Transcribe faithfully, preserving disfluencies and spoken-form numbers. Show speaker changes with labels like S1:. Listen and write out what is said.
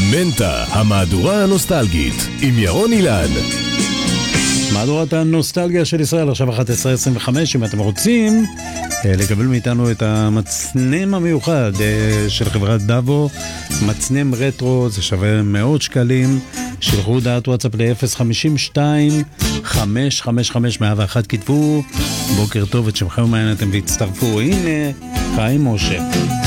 S1: מנטה, המהדורה הנוסטלגית, עם ירון אילן.
S2: מהדורת הנוסטלגיה של ישראל, עכשיו אחת עשרה עשרים וחמש, אם אתם רוצים לקבל מאיתנו את המצנם המיוחד של חברת דאבו, מצנם רטרו, זה שווה מאות שקלים, שלחו דעת וואטסאפ ל-אפס חמישים ושתיים חמש חמש חמש מאה ואחת, כתבו בוקר טוב את שמכם ומעניין אתם והצטרפו. הנה חיים משה.